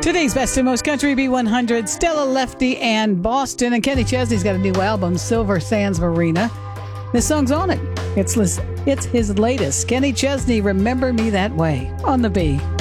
Today's best and most country B100, Stella Lefty and Boston. And Kenny Chesney's got a new album, Silver Sands Marina. This song's on it. It's his latest. Kenny Chesney, Remember Me That Way, on the B.